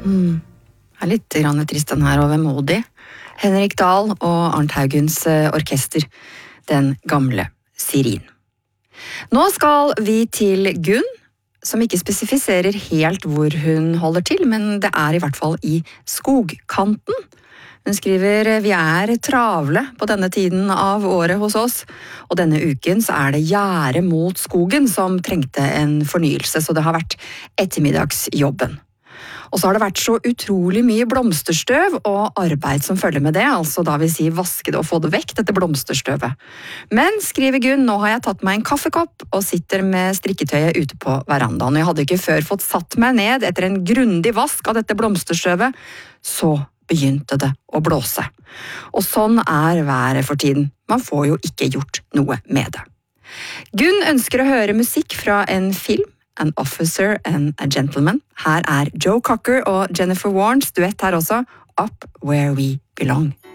Det litt trist den her og vemodig. Henrik Dahl og Arnt Haugens orkester, Den gamle Sirin. Nå skal vi til Gunn, som ikke spesifiserer helt hvor hun holder til, men det i hvert fall i skogkanten. Hun skriver, vi travle på denne tiden av året hos oss, og denne uken så det gjerde mot skogen som trengte en fornyelse, så det har vært ettermiddagsjobben. Og så har det vært så utrolig mye blomsterstøv og arbeid som følger med det, altså da vil si vaske det og få det vekk, dette blomsterstøvet. Men, skriver Gunn, nå har jeg tatt meg en kaffekopp og sitter med strikketøyet ute på verandaen. Jeg hadde ikke før fått satt meg ned etter en grundig vask av dette blomsterstøvet, så begynte det å blåse. Og sånn været for tiden. Man får jo ikke gjort noe med det. Gunn ønsker å høre musikk fra en film, An Officer and a Gentleman. Her Joe Cocker og Jennifer Warnes duett her også, Up Where We Belong.